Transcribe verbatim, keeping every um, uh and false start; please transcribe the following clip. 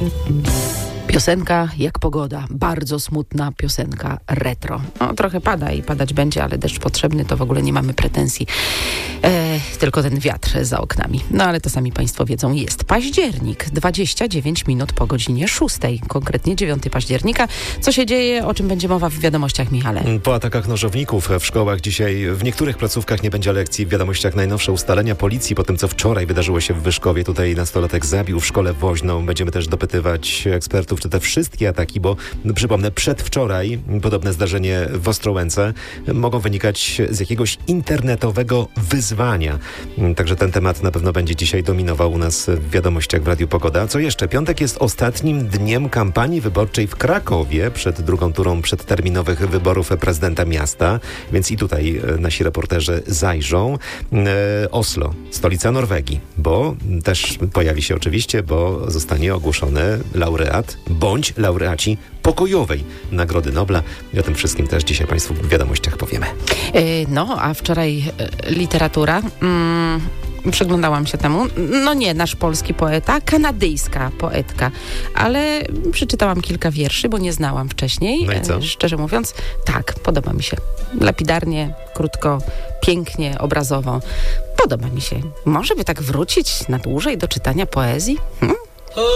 Piosenka jak pogoda, bardzo smutna piosenka retro. No, trochę pada i padać będzie, ale deszcz potrzebny, to w ogóle nie mamy pretensji. E, tylko ten wiatr za oknami. No ale to sami Państwo wiedzą, jest październik, dwadzieścia dziewięć minut po godzinie szóstej, konkretnie dziewiątego października. Co się dzieje, o czym będzie mowa w wiadomościach, Michale? Po atakach nożowników w szkołach dzisiaj w niektórych placówkach nie będzie lekcji. W wiadomościach najnowsze ustalenia policji po tym, co wczoraj wydarzyło się w Wyszkowie. Tutaj nastolatek zabił w szkole woźną. Będziemy też dopytywać ekspertów, czy te wszystkie ataki, bo no, przypomnę, przedwczoraj podobne zdarzenie w Ostrołęce mogą wynikać z jakiegoś internetowego wyzwania. Także ten temat na pewno będzie dzisiaj dominował u nas w wiadomościach w Radiu Pogoda. Co jeszcze? Piątek jest ostatnim dniem kampanii wyborczej w Krakowie przed drugą turą przedterminowych wyborów prezydenta miasta, więc i tutaj nasi reporterzy zajrzą. Oslo, stolica Norwegii, bo też pojawi się oczywiście, bo zostanie ogłoszony laureat bądź laureaci pokojowej Nagrody Nobla. I o tym wszystkim też dzisiaj Państwu w wiadomościach powiemy. No, a wczoraj literatura. Mm, przyglądałam się temu. No nie, nasz polski poeta, kanadyjska poetka, ale przeczytałam kilka wierszy, bo nie znałam wcześniej. No i co? Szczerze mówiąc, tak, podoba mi się. Lapidarnie, krótko, pięknie, obrazowo. Podoba mi się. Może by tak wrócić na dłużej do czytania poezji? Hmm?